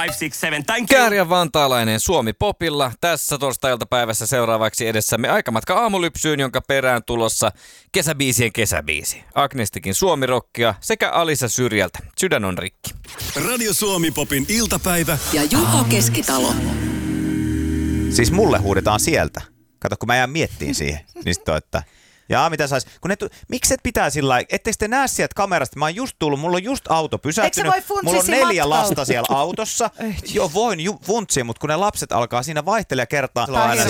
567. Thank you. Kääriä vantaalainen Suomi Popilla. Tässä torstai-iltapäivässä seuraavaksi edessämme aikamatka aamulypsyyn, jonka perään tulossa kesäbiisien kesäbiisi. Agnestikin Suomirokkia sekä Alisa Syrjältä. Sydän on rikki. Radio Suomi Popin iltapäivä. Ja Juho Keskitalo. Siis mulle huudetaan sieltä. Kato, kun mä jään miettiin siihen. Niin sit on, että mitä sais? Miksi et pitää sillä lailla, etteikö te näe sieltä kamerasta? Mä oon just tullut, mulla on just auto pysähtynyt. Mulla on 4 lasta siellä autossa. Joo, voin funtsia, mutta kun ne lapset alkaa siinä vaihtelee kertaa.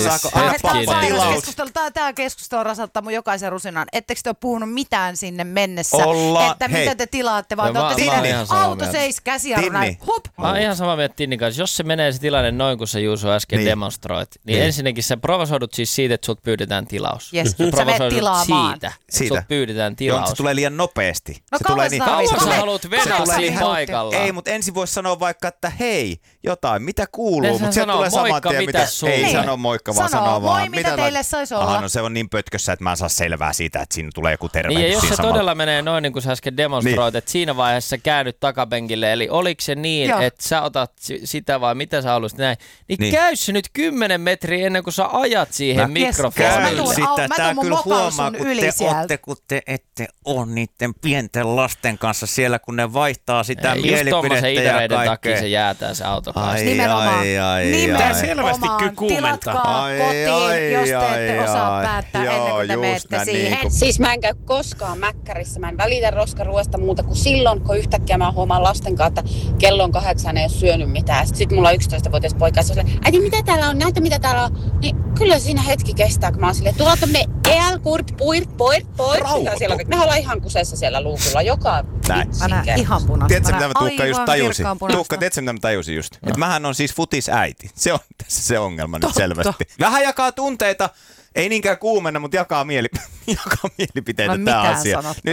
Tämä keskustelu rasauttaa mun jokaisen rusinan. Ettekö te ole puhunut mitään sinne mennessä? Mitä te tilaatte, vaan te olette auto seis, käsijarru näin. Hup! Mä oon ihan samaa mieltä Tinnin kanssa. Jos se menee se tilanne noin, kun sä Juuso äsken demonstroit, niin ensinnäkin sä provosoidut siis siitä, että sulta pyydetään tilaus. Yes. Sä menet tilaamaan. Siitä. Sut pyydetään tilaus. Joo, se tulee liian nopeasti. No kauan sä haluat vedä siinä paikalla. Ei, mutta ensin voisi sanoa vaikka, että hei, jotain, mitä kuuluu, mutta sieltä tulee saman tien, mitä ei sano moikka, vaan sanoo vaan. Moi, mitä teille saisi olla? No se on niin pötkössä, että mä en saa selvää siitä, että siinä tulee joku tervehdys. Niin, ja jos se todella menee noin, niin kuin sä äsken demonstroit, että siinä vaiheessa käännyt takapenkille, eli oliko se niin, että sä otat sitä vai mitä sä haluaisit näin, niin käy se nyt 10 metriä ennen kuin sä ajat siihen mikrofonille. Tää kyllä huomaa, kun te ette ole niiden pienten lasten kanssa siellä, kun ne vaihtaa sitä mielipidettä ja kaikkea. Takia se jäätää se autokaista. Nimenomaan. Selvästi kyllä kuumentaa. Tilatkaa kotiin, jos te ette osaa päättää ennen kuin te menette siihen. Niin siis mä en käy koskaan mäkkärissä. Mä en välitä roskaruoasta muuta kuin silloin, kun yhtäkkiä mä huomaan lasten kanssa, että kello on 8, ei ole syönyt mitään. Sitten mulla on 11-vuotias poika, ja se on silleen, äiti, mitä täällä on? Näytä, mitä täällä on. Niin kyllä siinä hetki kestää, kun mä oon silleen, tuolta me kurt, poir. Ne ollaan ihan kusessa siellä luukulla joka ihan punaista. Tiedätkö, mitä mä Tuukka just tajusin? Tuukka, tiedätkö, mitä mä tajusin just? Että mähän on siis futisäiti. Se on tässä se ongelma nyt selvästi. Vähän jakaa tunteita. Ei niinkään kuumenna, mutta jakaa mielipiteitä tämä asia.